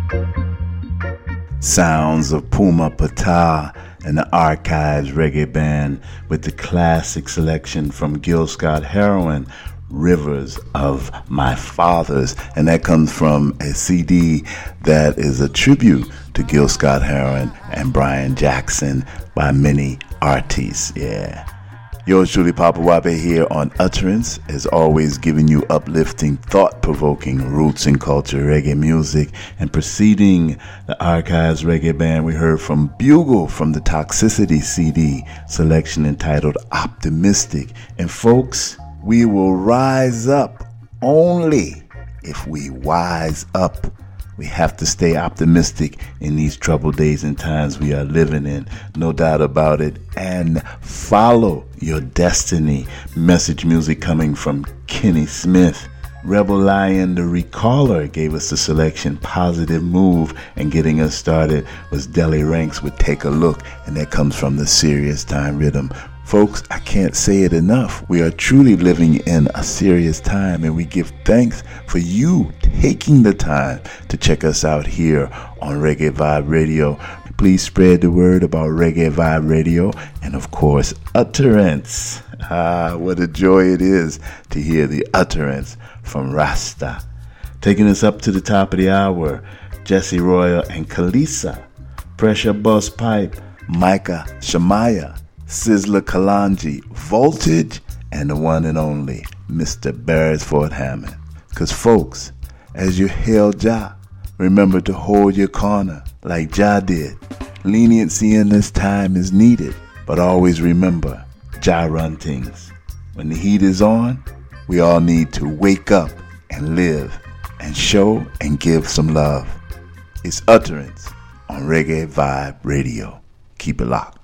Sounds of Puma Patah and the Archives Reggae Band with the classic selection from Gil Scott-Heron, Rivers of My Fathers. And that comes from a CD that is a tribute to Gil Scott-Heron and Brian Jackson by many artists. Yeah. Yours truly, Papa Wape, here on Utterance, as always giving you uplifting, thought-provoking roots and culture reggae music. And preceding the Archives Reggae Band, we heard from Bugle from the Toxicity CD, selection entitled Optimistic. And folks, we will rise up only if we wise up. We have to stay optimistic in these troubled days and times we are living in, no doubt about it, and follow your destiny. Message music coming from Kenny Smith. Rebel Lion, the Recaller, gave us the selection Positive Move, and getting us started was Deli Ranks with Take a Look, and that comes from the Serious Time Rhythm. Folks, I can't say it enough. We are truly living in a serious time, and we give thanks for you taking the time to check us out here on Reggae Vibe Radio. Please spread the word about Reggae Vibe Radio and, of course, Utterance. What a joy it is to hear the utterance from Rasta. Taking us up to the top of the hour, Jesse Royal and Kalisa, Pressure Bus Pipe, Micah Shamaya, Sizzler Kalanji, Voltage, and the one and only Mr. Beresford Hammond. Because folks, as you hail Jah, remember to hold your corner like Jah did. Leniency in this time is needed, but always remember, Jah run things. When the heat is on, we all need to wake up and live and show and give some love. It's Utterance on Reggae Vibe Radio. Keep it locked.